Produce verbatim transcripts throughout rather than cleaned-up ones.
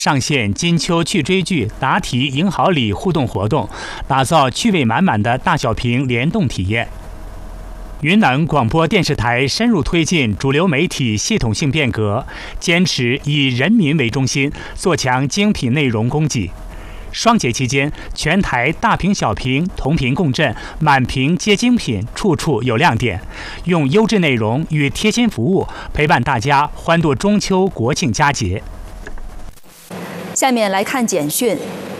上线金秋趣追剧答题赢好礼互动活动，打造趣味满满的大小屏联动体验。云南广播电视台深入推进主流媒体系统性变革，坚持以人民为中心，做强精品内容供给。双节期间，全台大屏小屏同频共振，满屏皆精品，处处有亮点。用优质内容与贴心服务陪伴大家欢度中秋国庆佳节。 下面来看简讯。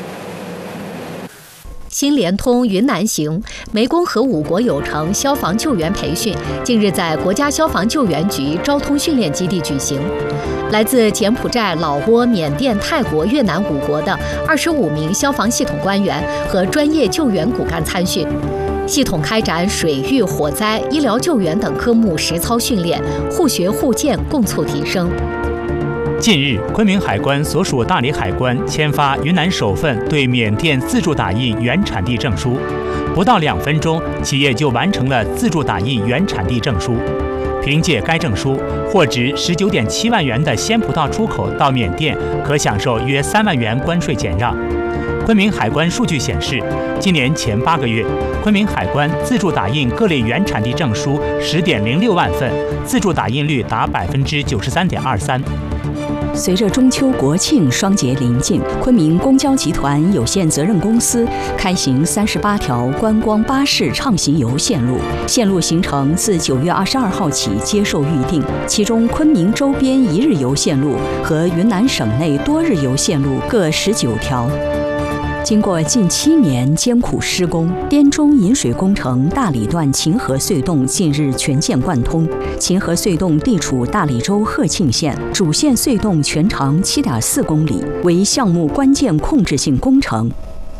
新联通云南行湄公河五国有城消防救援培训近日在国家消防救援局昭通训练基地举行。来自柬埔寨、老挝、缅甸、泰国、越南五国的二十五名消防系统官员和专业救援骨干参训，系统开展水域、火灾、医疗救援等科目实操训练，互学互鉴，共促提升。 近日，昆明海关所属大理海关签发云南首份对缅甸自助打印原产地证书，不到两分钟，企业就完成了自助打印原产地证书。凭借该证书，货值十九点七万元的鲜葡萄出口到缅甸可享受约三万元关税减让。昆明海关数据显示，今年前八个月，昆明海关自助打印各类原产地证书十点零六万份，自助打印率达百分之九十三点二三。 随着中秋国庆双节临近，昆明公交集团有限责任公司开行三十八条观光巴士畅行游线路，线路行程自九月二十二号起接受预定，其中昆明周边一日游线路和云南省内多日游线路各十九条。经过近七年艰苦施工，滇中引水工程大理段秦河隧洞近日全线贯通。秦河隧洞地处大理州鹤庆县，主线隧洞全长七点四公里，为项目关键控制性工程。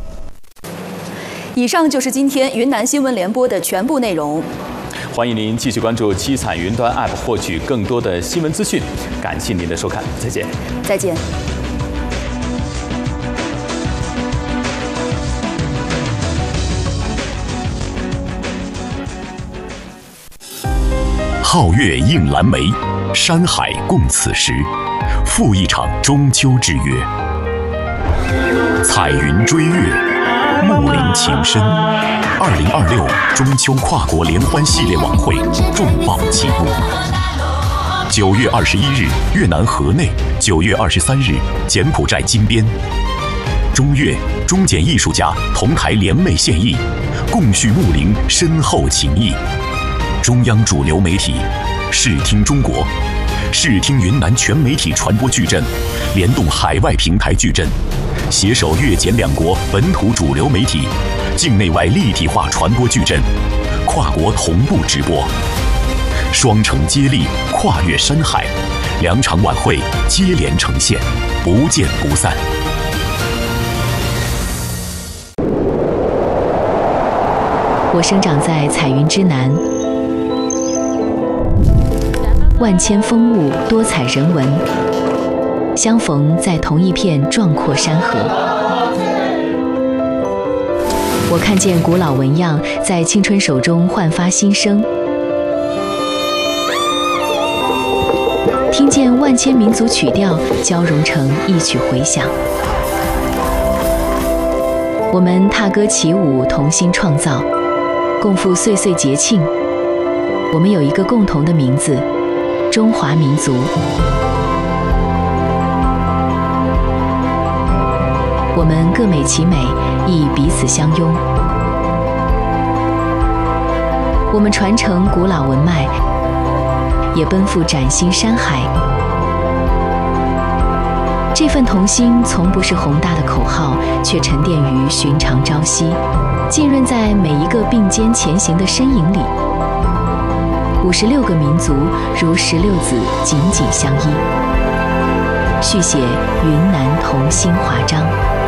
以上就是今天云南新闻联播的全部内容。 欢迎您继续关注七彩云端 App 获取更多的新闻资讯。感谢您的收看，再见。 再见。 皓月映蓝莓，山海共此时，赴一场中秋之约。彩云追月，木林情深。二零二六中秋跨国联欢系列晚会重磅启幕。九月二十一日，越南河内；九月二十三日，柬埔寨金边。中越、中柬艺术家同台联袂献艺，共叙睦邻深厚情谊。中央主流媒体视听中国、视听云南全媒体传播矩阵，联动海外平台矩阵，携手越柬两国本土主流媒体，境内外立体化传播矩阵，跨国同步直播，双城接力，跨越山海，两场晚会接连呈现，不见不散。 我生长在彩云之南。万千风物，多彩人文，相逢在同一片壮阔山河。我看见古老纹样在青春手中焕发新生，听见万千民族曲调交融成一曲回响。我们踏歌起舞，同心创造，共赴岁岁节庆。我们有一个共同的名字。中华民族，我们各美其美，亦彼此相拥。我们传承古老文脉，也奔赴崭新山海。这份同心从不是宏大的口号，却沉淀于寻常朝夕，浸润在每一个并肩前行的身影里。五十六个民族如石榴籽紧紧相依，续写云南同心华章。